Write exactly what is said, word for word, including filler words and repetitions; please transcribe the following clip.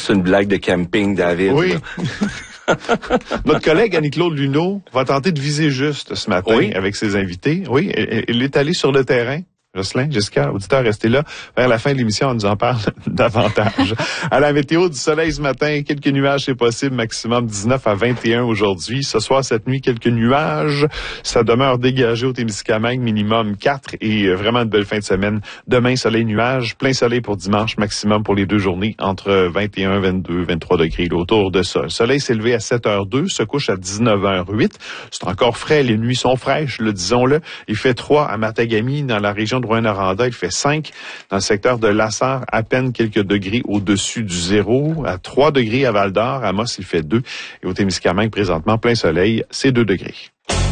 C'est une blague de camping, David. Oui. Notre collègue Annie-Claude Luneau va tenter de viser juste ce matin oui. avec ses invités. Oui, elle, elle est allée sur le terrain. Jocelyn, Jessica, auditeur, restez là. Vers la fin de l'émission, on nous en parle davantage. À la météo, du soleil ce matin, quelques nuages, c'est possible, maximum dix-neuf à vingt et un aujourd'hui. Ce soir, cette nuit, quelques nuages. Ça demeure dégagé au Témiscamingue, minimum quatre et vraiment une belle fin de semaine. Demain, soleil, nuages, plein soleil pour dimanche, maximum pour les deux journées, entre vingt et un, vingt-deux, vingt-trois degrés, autour de ça. Le soleil s'est levé à sept heures deux, se couche à dix-neuf heures huit. C'est encore frais, les nuits sont fraîches, le disons-le. Il fait trois à Matagami, dans la région de Rouyn-Noranda, il fait cinq. Dans le secteur de Lassar, à peine quelques degrés au-dessus du zéro. À trois degrés à Val-d'Or, à Amos, il fait deux. Et au Témiscamingue, présentement, plein soleil, c'est deux degrés.